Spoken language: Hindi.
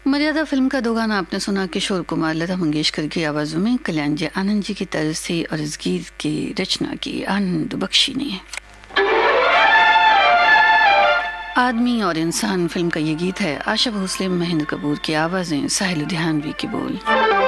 मर्यादा फिल्म का दो गाना आपने सुना, किशोर कुमार लता मंगेशकर की आवाज़ों में, कल्याण जी आनंद जी की तर्ज थी और इस गीत की रचना की आनंद बख्शी ने। आदमी और इंसान फिल्म का ये गीत है। आशा भोसले, महेंद्र कपूर की आवाज़ें, साहिल लुधियानवी की बोल।